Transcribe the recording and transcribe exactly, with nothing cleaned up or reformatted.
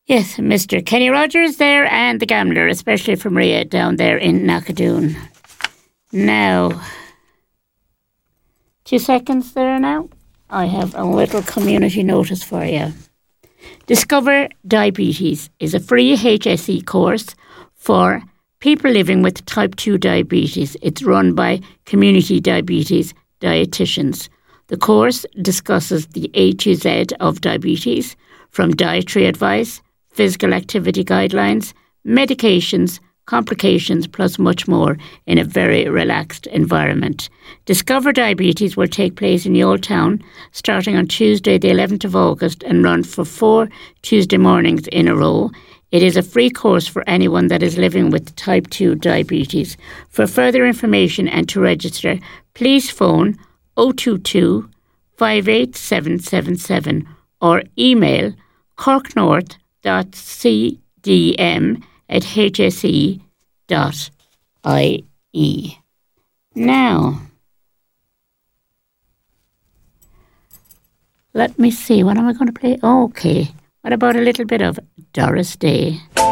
Yes, Mister Kenny Rogers there and the Gambler, especially for Maria down there in Knockadoon. Now, two seconds there now. I have a little community notice for you. Discover Diabetes is a free H S E course for people living with type two diabetes. It's run by community diabetes dietitians. The course discusses the A to Z of diabetes, from dietary advice, physical activity guidelines, medications, complications, plus much more in a very relaxed environment. Discover Diabetes will take place in the Old Town starting on Tuesday the eleventh of August and run for four Tuesday mornings in a row. It is a free course for anyone that is living with type two diabetes. For further information and to register, please phone oh two two, five eight seven seven seven or email corknorth dot c d m at h s e dot i e. Now, let me see, what am I going to play? Okay, what about a little bit of Doris Day?